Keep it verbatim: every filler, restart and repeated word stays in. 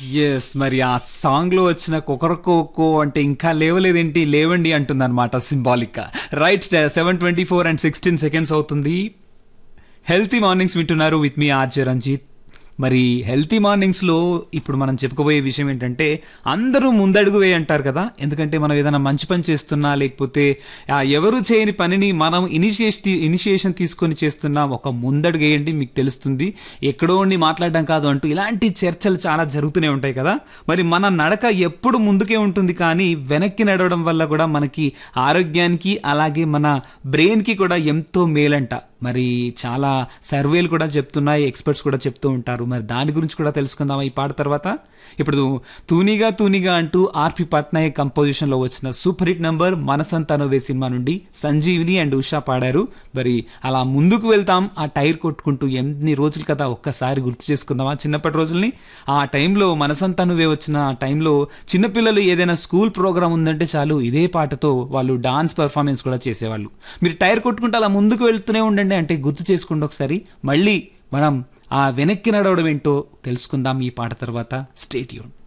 Yes. మరి ఆ సాంగ్‌లో వచ్చిన 'కొకరకోకో' అంటే ఇంకా లేవలేదేంటి లేవండి అంటుందన్నమాట సింబాలిక్‌గా. Right seven twenty four and sixteen seconds అవుతుంది. హెల్తీ మార్నింగ్స్ వింటున్నారు విత్ మీ ఆర్‌జే రంజిత్. మరి హెల్తీ మార్నింగ్స్‌లో ఇప్పుడు మనం చెప్పుకోబోయే విషయం ఏంటంటే అందరూ ముందడుగు వేయి అంటారు కదా! ఎందుకంటే మనం ఏదైనా మంచి పని చేస్తున్నా లేకపోతే ఆహ్, ఎవరు చేయని పనిని మనం ఇనిషియేష్ తి ఇనిషియేషన్ తీసుకొని చేస్తున్నా ఒక ముందడుగేయండి మీకు తెలుస్తుంది. ఎక్కడో ఉండి మాట్లాడడం కాదు అంటూ ఇలాంటి చర్చలు చాలా జరుగుతూనే ఉంటాయి కదా! మరి మన నడక ఎప్పుడు ముందుకే ఉంటుంది కానీ వెనక్కి నడవడం వల్ల కూడా మనకి ఆరోగ్యానికి అలాగే మన బ్రెయిన్‌కి కూడా ఎంతో మేలంట. మరి చాలా సర్వేలు కూడా చెప్తున్నాయి. ఎక్స్‌పర్ట్స్ కూడా చెప్తూ ఉంటారు. మరి దాని గురించి కూడా తెలుసుకుందామా ఈ పాట తర్వాత? ఇప్పుడు 'తూనిగా తూనిగా' అంటూ ఆర్‌పి పట్నాయక్ కంపోజిషన్‌లో వచ్చిన సూపర్ హిట్ నంబర్ 'మనసంతా నువ్వే' సినిమా నుండి సంజీవిని అండ్ ఉషా పాడారు. మరి అలా ముందుకు వెళ్తాం ఆ టైర్ కొట్టుకుంటూ ఎన్ని రోజులు కదా ఒక్కసారి గుర్తు చేసుకుందామా చిన్నప్పటి రోజుల్ని? ఆ టైంలో 'మనసంతా నువ్వే' వచ్చిన ఆ టైంలో చిన్నపిల్లలు ఏదైనా స్కూల్ ప్రోగ్రామ్ ఉందంటే చాలు ఇదే పాటతో వాళ్ళు డాన్స్ పెర్ఫార్మెన్స్ కూడా చేసేవాళ్ళు. మీరు టైర్ కొట్టుకుంటూ అలా ముందుకు వెళ్తూనే ఉండండి అంటే గుర్తు చేసుకోండి ఒకసారి. మళ్ళీ మనం ఆ వెనక్కి నడవడం ఏంటో తెలుసుకుందాం ఈ పాట తర్వాత. Stay tuned.